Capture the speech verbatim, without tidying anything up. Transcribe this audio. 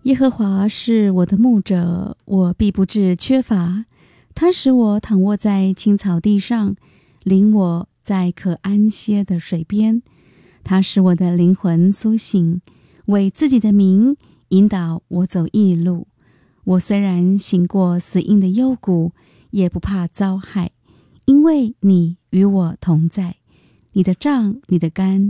耶和华是我的牧者，我必不致缺乏。他使我躺卧在青草地上，领我在可安歇的水边。他使我的灵魂苏醒，为自己的名引导我走义路。我虽然行过死荫的幽谷，也不怕遭害，因为你与我同在。你的杖，你的竿